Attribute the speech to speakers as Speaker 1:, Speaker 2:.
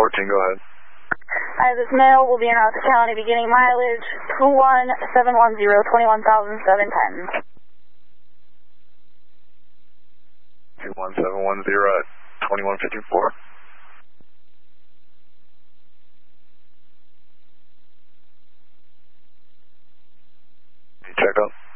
Speaker 1: 14, go ahead.
Speaker 2: This male will be in Arthur County beginning mileage 21710, 21,710.
Speaker 1: 21710 at 2154. Check up.